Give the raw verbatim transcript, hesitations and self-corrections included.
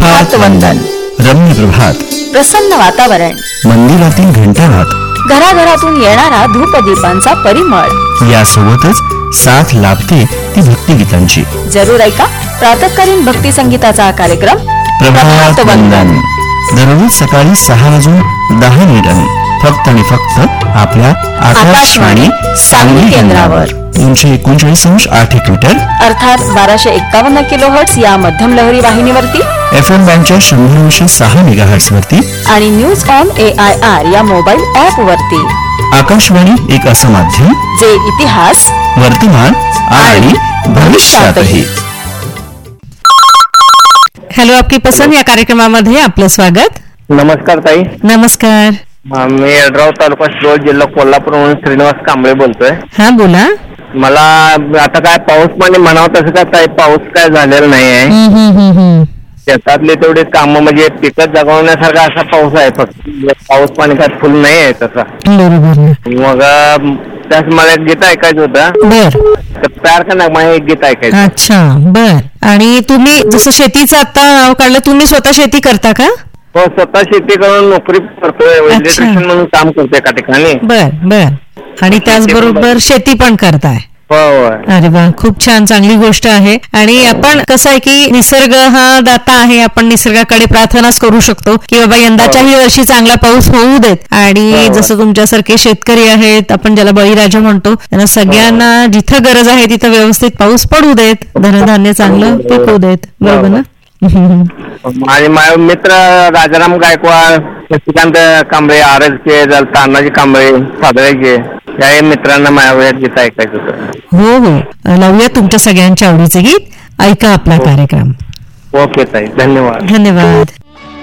प्रभात वंदन. रम्य प्रभात, प्रसन्न वातावरण, मंदिरातील घंटानाद, घराघरातून येणारा धूपदीपांचा परिमळ, यासोबतच साथ लाभते ती भक्तिगीतांची. जरूर ऐका प्रातःकालीन भक्ती संगीताचा हा कार्यक्रम प्रभात वंदन. दररोज सकाळी सहा वाजून दहा मिनिटांनी फक्त आणि फक्त आपल्या आकाशवाणी सांगली केंद्रावर तीनशे एकोणचाळीस अंश आठ एक मीटर अर्थात बाराशे एक्कावन्न किलो हर्ट्स या मध्यम लहरी वाहिनीवरती, एफ एम बँडच्या शंभर अंश सहा मेगा हर्ट्स वरती आणि news on A I R या मोबाईल ऍप वरती. आकाशवाणी एक असं माध्यम जे इतिहास, वर्तमान आणि भविष्यातही. हॅलो, आपकी पसंद या कार्यक्रमामध्ये आपलं स्वागत. नमस्कार ताई. नमस्कार. मी येड्राव तालुका शिरोळ जिल्हा कोल्हापूर म्हणून श्रीनिवास कांबळे बोलतोय. हा, बोला. मला आता काय पाऊस पाणी म्हणावं तसं काय ताई पाऊस काय झालेला नाही आहे. शेतातले तेवढे काम म्हणजे पिकं जगवण्यासारखा असा पाऊस आहे, फक्त पाऊस पाणी काय फुल नाही आहे तसा. बरोबर. मग त्यास मला एक गीत ऐकायचं होतं. बर. तर तयार का नाही मला एक गीत ऐकायचं. अच्छा, बर. आणि तुम्ही जसं शेतीचं आता नाव काढलं, तुम्ही स्वतः शेती करता का? हो, स्वतः शेती करून नोकरी करतोय, इलेक्ट्रिशियन म्हणून काम करतोय एका ठिकाणी. बर बर. आणि त्याचबरोबर शेती पण करताय. हो. अरे वा, खूप छान, चांगली गोष्ट आहे. आणि आपण कसं आहे की निसर्ग हा दाता आहे, आपण निसर्गाकडे प्रार्थनाच करू शकतो की बाबा यंदाच्याही वर्षी चांगला पाऊस होऊ देत. आणि जसं तुमच्यासारखे शेतकरी आहेत, आपण ज्याला बळीराजा म्हणतो, त्यांना सगळ्यांना जिथं गरज आहे तिथं व्यवस्थित पाऊस पडू देत, धनधान्य चांगलं पिकवू देत. बरोबर ना? आणि माझे मित्र राजाराम गायकवाड, शशिकांत कांबळे, आरजचे, तानाजी कांबळे, सादळेचे, या मित्रांना माझ्या गीत ऐकायचं होतं. हो हो, लावूया तुमच्या सगळ्यांच्या आवडीचे गीत. ऐका आपला कार्यक्रम. ओके ताई, धन्यवाद. धन्यवाद.